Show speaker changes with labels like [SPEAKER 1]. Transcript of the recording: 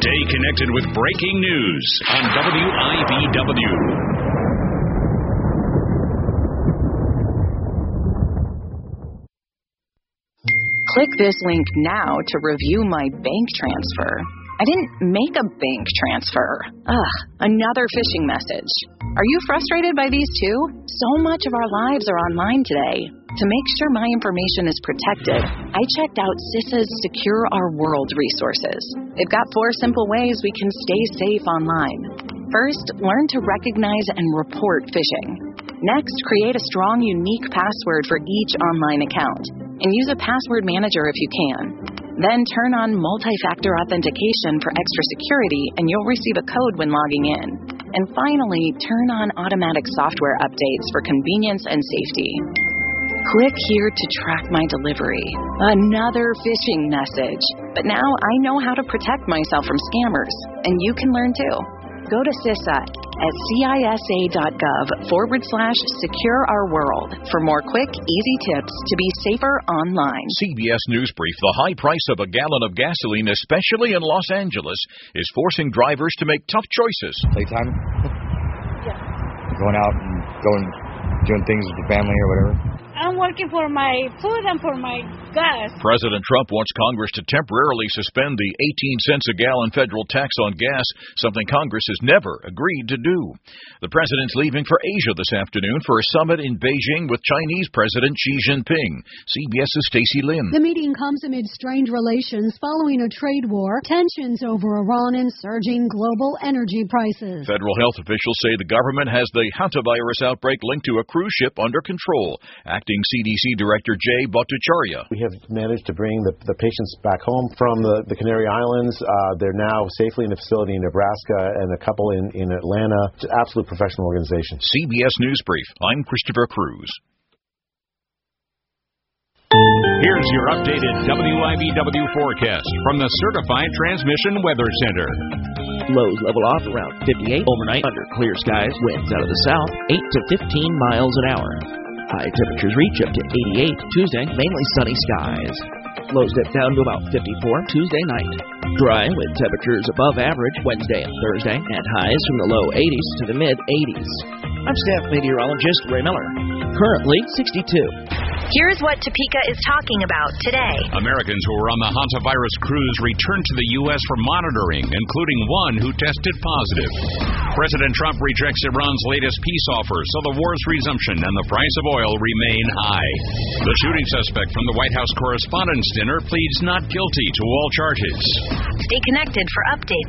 [SPEAKER 1] Stay connected with breaking news on WIBW.
[SPEAKER 2] Click this link now to review my bank transfer. I didn't make a bank transfer. Another phishing message. Are you frustrated by these too? So much of our lives are online today. To make sure my information is protected, I checked out CISA's Secure Our World resources. They've got 4 simple ways we can stay safe online. First, learn to recognize and report phishing. Next, create a strong, unique password for each online account, and use a password manager if you can. Then turn on multi-factor authentication for extra security, and you'll receive a code when logging in. And finally, turn on automatic software updates for convenience and safety. Click here to track my delivery. Another phishing message. But now I know how to protect myself from scammers, and you can learn too. Go to CISA at CISA.gov/Secure Our World for more quick, easy tips to be safer online.
[SPEAKER 3] CBS News Brief. The high price of a gallon of gasoline, especially in Los Angeles, is forcing drivers to make tough choices.
[SPEAKER 4] Playtime? Yeah. Going out and doing things with the family or whatever.
[SPEAKER 5] I'm working for my food and for my gas.
[SPEAKER 3] President Trump wants Congress to temporarily suspend the 18 cents a gallon federal tax on gas, something Congress has never agreed to do. The president's leaving for Asia this afternoon for a summit in Beijing with Chinese President Xi Jinping. CBS's Stacey Lynn.
[SPEAKER 6] The meeting comes amid strained relations following a trade war, tensions over Iran, and surging global energy prices.
[SPEAKER 3] Federal health officials say the government has the hantavirus outbreak linked to a cruise ship under control. Acting CDC Director Jay Bhattacharya.
[SPEAKER 7] We have managed to bring the patients back home from the Canary Islands. They're now safely in a facility in Nebraska and a couple in Atlanta. It's an absolute professional organization.
[SPEAKER 3] CBS News Brief. I'm Christopher Cruz.
[SPEAKER 1] Here's your updated WIBW forecast from the Certified Transmission Weather Center.
[SPEAKER 8] Lows level off around 58 overnight under clear skies. Winds out of the south 8 to 15 miles an hour. High temperatures reach up to 88 Tuesday, mainly sunny skies. Lows dip down to about 54 Tuesday night. Dry with temperatures above average Wednesday and Thursday, and highs from the low 80s to the mid 80s. I'm staff meteorologist Ray Miller. Currently 62.
[SPEAKER 9] Here's what Topeka is talking about today.
[SPEAKER 1] Americans who were on the hantavirus cruise returned to the U.S. for monitoring, including one who tested positive. President Trump rejects Iran's latest peace offer, so the war's resumption and the price of oil remain high. The shooting suspect from the White House Correspondents' Dinner pleads not guilty to all charges.
[SPEAKER 9] Stay connected for updates